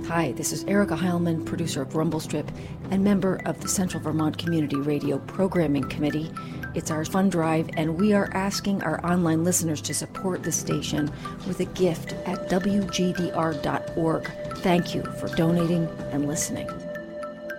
Hi, this is Erica Heilman, producer of Rumble Strip and member of the Central Vermont Community Radio Programming Committee. It's our fund drive, and we are asking our online listeners to support the station with a gift at wgdr.org. Thank you for donating and listening.